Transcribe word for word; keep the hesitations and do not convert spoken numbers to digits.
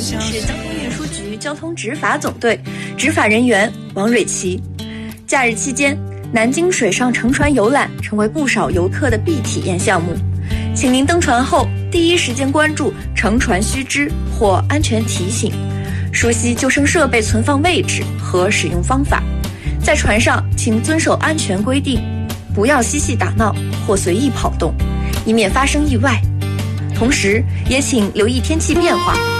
京市交通运输局交通执法总队执法人员王蕊琪。假日期间，南京水上乘船游览成为不少游客的必体验项目。请您登船后第一时间关注乘船须知或安全提醒，熟悉救生设备存放位置和使用方法。在船上请遵守安全规定，不要嬉戏打闹或随意跑动，以免发生意外。同时也请留意天气变化，